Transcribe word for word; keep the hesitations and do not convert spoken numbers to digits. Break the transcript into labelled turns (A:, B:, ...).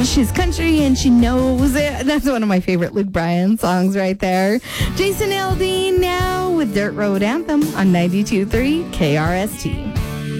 A: She's country and she knows it. That's one of my favorite Luke Bryan songs right there. Jason Aldean now with Dirt Road Anthem on ninety-two point three K R S T.